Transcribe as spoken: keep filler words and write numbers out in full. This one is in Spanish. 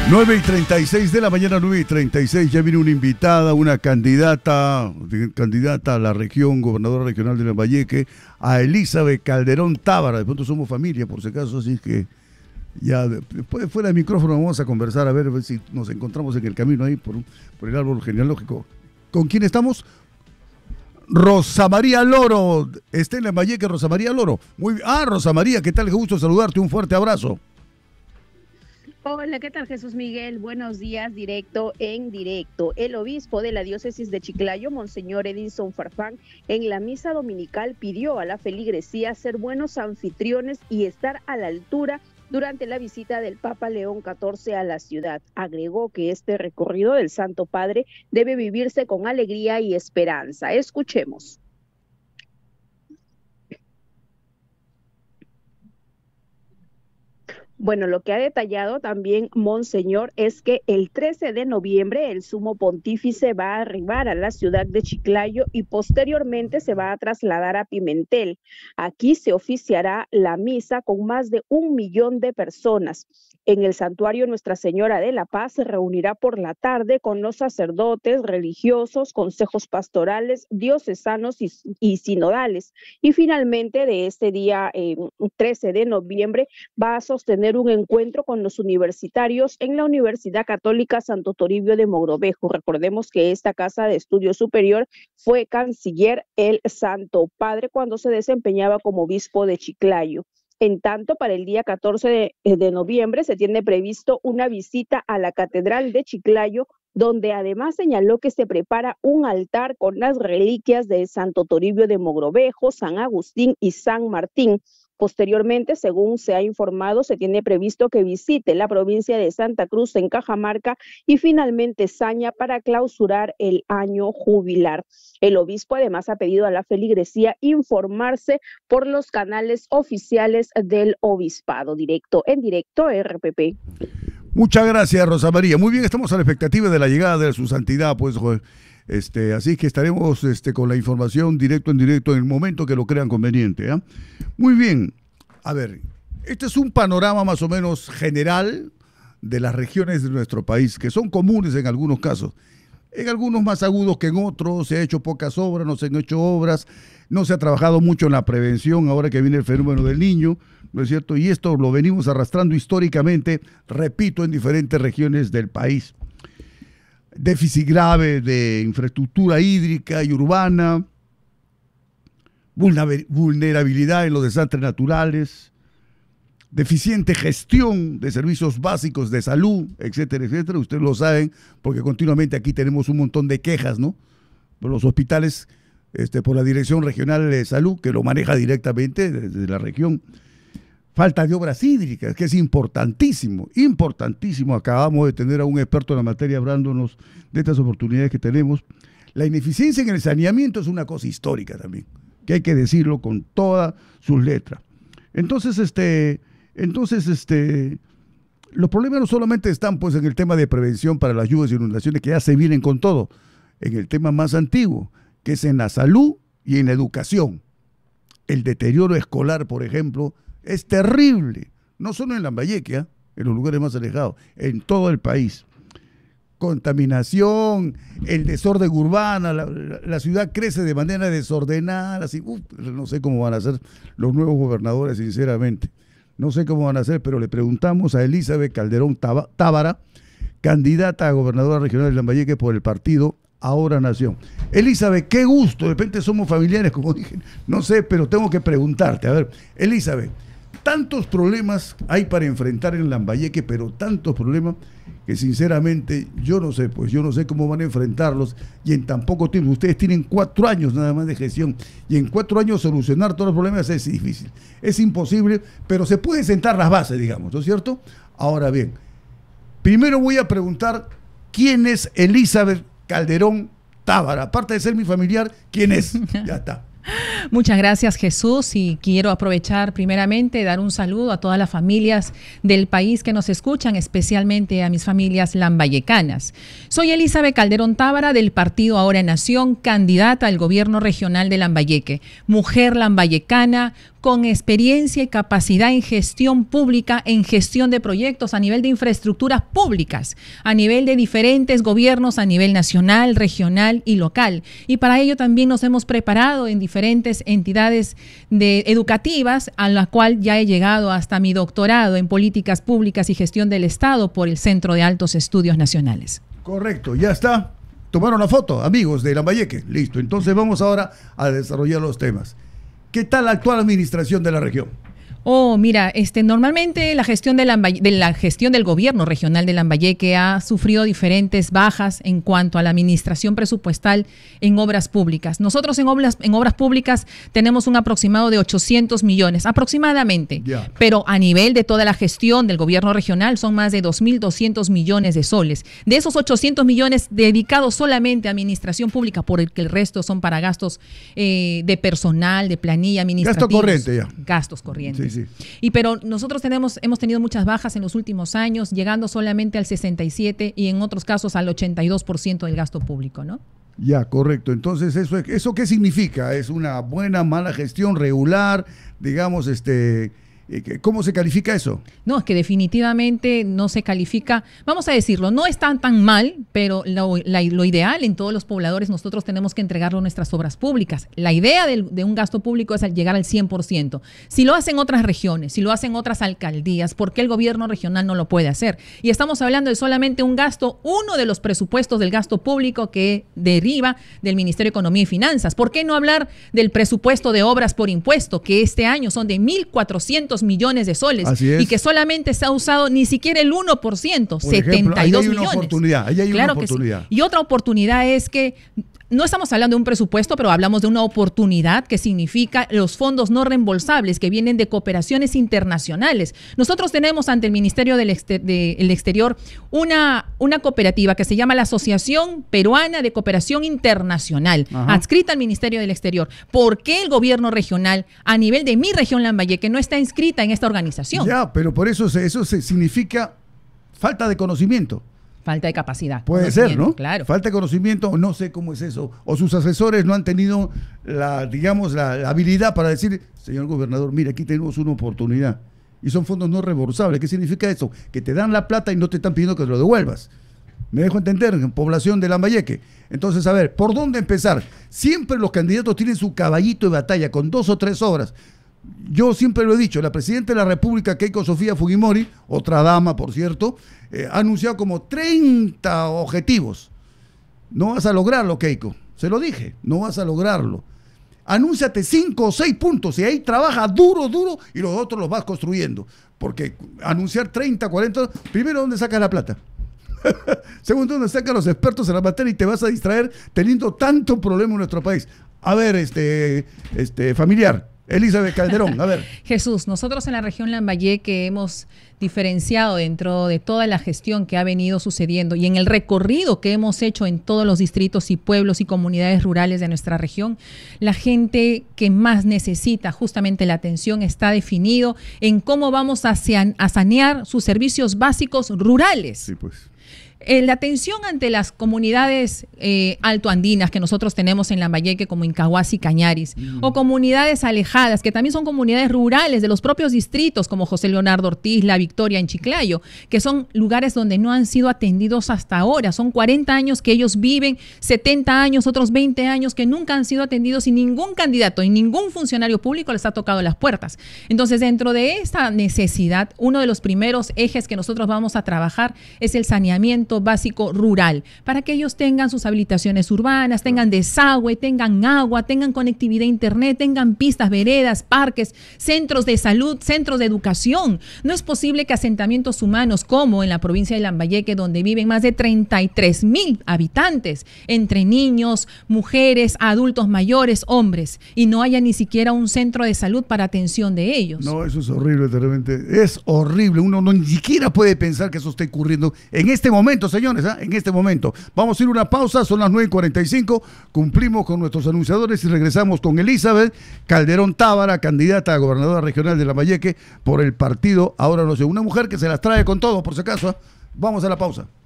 nueve y treinta y seis de la mañana, nueve y treinta y seis, ya viene una invitada, una candidata, candidata a la región, gobernadora regional de Lambayeque, a Elizabeth Calderón Tábara. De pronto somos familia, por si acaso, así que ya después fuera de micrófono vamos a conversar, a ver, a ver si nos encontramos en el camino ahí por, por el árbol genealógico. ¿Con quién estamos? Rosa María Loro, está en Lambayeque, Rosa María Loro. Muy, ah, Rosa María, ¿qué tal? Qué gusto saludarte, un fuerte abrazo. Hola, ¿qué tal, Jesús Miguel? Buenos días, directo en directo. El obispo de la diócesis de Chiclayo, Monseñor Edinson Farfán, en la misa dominical pidió a la feligresía ser buenos anfitriones y estar a la altura durante la visita del Papa León catorce a la ciudad. Agregó que este recorrido del Santo Padre debe vivirse con alegría y esperanza. Escuchemos. Bueno, lo que ha detallado también Monseñor es que el trece de noviembre el sumo pontífice va a arribar a la ciudad de Chiclayo y posteriormente se va a trasladar a Pimentel. Aquí se oficiará la misa con más de un millón de personas. En el santuario Nuestra Señora de la Paz se reunirá por la tarde con los sacerdotes, religiosos, consejos pastorales, diocesanos y, y sinodales. Y finalmente de este día eh, trece de noviembre va a sostener un encuentro con los universitarios en la Universidad Católica Santo Toribio de Mogrovejo. Recordemos que esta casa de estudio superior fue canciller el Santo Padre cuando se desempeñaba como obispo de Chiclayo. En tanto, para el día catorce de, de noviembre se tiene previsto una visita a la Catedral de Chiclayo, donde además señaló que se prepara un altar con las reliquias de Santo Toribio de Mogrovejo, San Agustín y San Martín. Posteriormente, según se ha informado, se tiene previsto que visite la provincia de Santa Cruz en Cajamarca y finalmente Saña para clausurar el año jubilar. El obispo además ha pedido a la feligresía informarse por los canales oficiales del obispado. Directo, en directo, R P P. Muchas gracias, Rosa María. Muy bien, estamos a la expectativa de la llegada de su santidad, pues, este, así que estaremos este, con la información directo en directo en el momento que lo crean conveniente. ¿eh? Muy bien, a ver, este es un panorama más o menos general de las regiones de nuestro país, que son comunes en algunos casos. En algunos más agudos que en otros, se ha hecho pocas obras, no se han hecho obras, no se ha trabajado mucho en la prevención ahora que viene el fenómeno del Niño, ¿no es cierto? Y esto lo venimos arrastrando históricamente, repito, en diferentes regiones del país. Déficit grave de infraestructura hídrica y urbana, vulnerabilidad en los desastres naturales, deficiente gestión de servicios básicos de salud, etcétera, etcétera. Ustedes lo saben porque continuamente aquí tenemos un montón de quejas, ¿no? Por los hospitales, este, por la Dirección Regional de Salud, que lo maneja directamente desde la región. Falta de obras hídricas, que es importantísimo, importantísimo. Acabamos de tener a un experto en la materia hablándonos de estas oportunidades que tenemos. La ineficiencia en el saneamiento es una cosa histórica también, que hay que decirlo con todas sus letras. Entonces, este, entonces, este, los problemas no solamente están pues en el tema de prevención para las lluvias y inundaciones, que ya se vienen con todo, en el tema más antiguo, que es en la salud y en la educación. El deterioro escolar, por ejemplo, es terrible, no solo en Lambayeque, ¿eh? en los lugares más alejados, en todo el país. Contaminación, el desorden urbano, la, la, la ciudad crece de manera desordenada, así, uf, no sé cómo van a ser los nuevos gobernadores, sinceramente. No sé cómo van a ser, pero le preguntamos a Elizabeth Calderón Tábara, candidata a gobernadora regional de Lambayeque por el partido Ahora Nación. Elizabeth, qué gusto, de repente somos familiares, como dije, no sé, pero tengo que preguntarte. A ver, Elizabeth, tantos problemas hay para enfrentar en Lambayeque, pero tantos problemas que sinceramente yo no sé, pues yo no sé cómo van a enfrentarlos y en tan poco tiempo. Ustedes tienen cuatro años nada más de gestión y en cuatro años solucionar todos los problemas es difícil, es imposible, pero se pueden sentar las bases, digamos, ¿no es cierto? Ahora bien, primero voy a preguntar quién es Elizabeth Calderón Tábara, aparte de ser mi familiar, ¿quién es? Ya está. Muchas gracias, Jesús, y quiero aprovechar primeramente dar un saludo a todas las familias del país que nos escuchan, especialmente a mis familias lambayecanas. Soy Elizabeth Calderón Tábara del partido Ahora Nación, candidata al gobierno regional de Lambayeque, mujer lambayecana con experiencia y capacidad en gestión pública, en gestión de proyectos a nivel de infraestructuras públicas, a nivel de diferentes gobiernos, a nivel nacional, regional y local. Y para ello también nos hemos preparado en diferentes entidades de, educativas, a la cual ya he llegado hasta mi doctorado en políticas públicas y gestión del Estado por el Centro de Altos Estudios Nacionales. Correcto, ya está. Tomaron la foto, amigos de Lambayeque. Listo, entonces vamos ahora a desarrollar los temas. ¿Qué tal la actual administración de la región? Oh, mira, este, normalmente la gestión de, Lambaye, de la gestión del gobierno regional de Lambayeque ha sufrido diferentes bajas en cuanto a la administración presupuestal en obras públicas. Nosotros en obras, en obras públicas tenemos un aproximado de ochocientos millones, aproximadamente, yeah. Pero a nivel de toda la gestión del gobierno regional son más de dos mil doscientos millones de soles. De esos ochocientos millones dedicados solamente a administración pública, porque el resto son para gastos eh, de personal, de planilla, administrativos. Gasto corriente ya. Gastos corrientes. Sí. Sí. Y pero nosotros tenemos, hemos tenido muchas bajas en los últimos años, llegando solamente al sesenta y siete y en otros casos al ochenta y dos por ciento del gasto público, ¿no? Ya, correcto. Entonces, ¿eso, eso qué significa? ¿Es una buena, mala gestión, regular? Digamos, este... ¿cómo se califica eso? No, es que definitivamente no se califica, vamos a decirlo, no está tan mal, pero lo, la, lo ideal en todos los pobladores, nosotros tenemos que entregarlo a nuestras obras públicas. La idea de, de un gasto público es llegar al cien por ciento. Si lo hacen otras regiones, si lo hacen otras alcaldías, ¿por qué el gobierno regional no lo puede hacer? Y estamos hablando de solamente un gasto, uno de los presupuestos del gasto público que deriva del Ministerio de Economía y Finanzas. ¿Por qué no hablar del presupuesto de obras por impuesto, que este año son de mil cuatrocientos millones de soles y que solamente se ha usado ni siquiera el uno por ciento, por setenta y dos ejemplo, ahí hay millones. Una oportunidad, ahí hay claro una oportunidad. Sí. Y otra oportunidad es que no estamos hablando de un presupuesto, pero hablamos de una oportunidad que significa los fondos no reembolsables que vienen de cooperaciones internacionales. Nosotros tenemos ante el Ministerio del Exter- de, el Exterior una, una cooperativa que se llama la Asociación Peruana de Cooperación Internacional, Ajá. adscrita al Ministerio del Exterior. ¿Por qué el gobierno regional, a nivel de mi región Lambayeque, no está inscrita en esta organización? Ya, pero por eso, se, eso se significa falta de conocimiento. Falta de capacidad. Puede ser, ¿no? Claro. Falta de conocimiento, no sé cómo es eso. O sus asesores no han tenido la, digamos, la, la habilidad para decir, señor gobernador, mire, aquí tenemos una oportunidad. Y son fondos no reembolsables. ¿Qué significa eso? Que te dan la plata y no te están pidiendo que te lo devuelvas. Me dejo entender, en población de Lambayeque. Entonces, a ver, ¿por dónde empezar? Siempre los candidatos tienen su caballito de batalla con dos o tres obras. Yo siempre lo he dicho, la presidenta de la República, Keiko Sofía Fujimori, otra dama, por cierto, eh, ha anunciado como treinta objetivos. No vas a lograrlo, Keiko. Se lo dije, no vas a lograrlo. Anúnciate cinco o seis puntos y ahí trabaja duro, duro y los otros los vas construyendo. Porque anunciar treinta, cuarenta, primero, ¿dónde sacas la plata? Segundo, ¿dónde sacan los expertos en la materia y te vas a distraer teniendo tanto problema en nuestro país? A ver, este, este familiar. Elizabeth Calderón, a ver. Jesús, nosotros en la región Lambayeque hemos diferenciado dentro de toda la gestión que ha venido sucediendo y en el recorrido que hemos hecho en todos los distritos y pueblos y comunidades rurales de nuestra región, la gente que más necesita justamente la atención está definido en cómo vamos a, a sanear sus servicios básicos rurales. Sí, pues. Eh, la atención ante las comunidades eh, altoandinas que nosotros tenemos en Lambayeque, como Incahuasi y Cañaris, mm. o comunidades alejadas, que también son comunidades rurales de los propios distritos, como José Leonardo Ortiz, La Victoria, en Chiclayo, que son lugares donde no han sido atendidos hasta ahora. Son cuarenta años que ellos viven, setenta años, otros veinte años que nunca han sido atendidos y ningún candidato y ningún funcionario público les ha tocado las puertas. Entonces, dentro de esta necesidad, uno de los primeros ejes que nosotros vamos a trabajar es el saneamiento básico rural, para que ellos tengan sus habilitaciones urbanas, tengan desagüe, tengan agua, tengan conectividad a internet, tengan pistas, veredas, parques, centros de salud, centros de educación. No es posible que asentamientos humanos como en la provincia de Lambayeque, donde viven más de treinta y tres mil habitantes, entre niños, mujeres, adultos mayores, hombres, y no haya ni siquiera un centro de salud para atención de ellos. No, eso es horrible, realmente. Es horrible. Uno no ni siquiera puede pensar que eso esté ocurriendo en este momento momento, señores, ¿eh? en este momento. Vamos a ir a una pausa, son las nueve y cuarenta y cinco, cumplimos con nuestros anunciadores y regresamos con Elizabeth Calderón Tábara, candidata a gobernadora regional de Lambayeque por el partido Ahora No Sé, una mujer que se las trae con todo, por si acaso. ¿eh? Vamos a la pausa.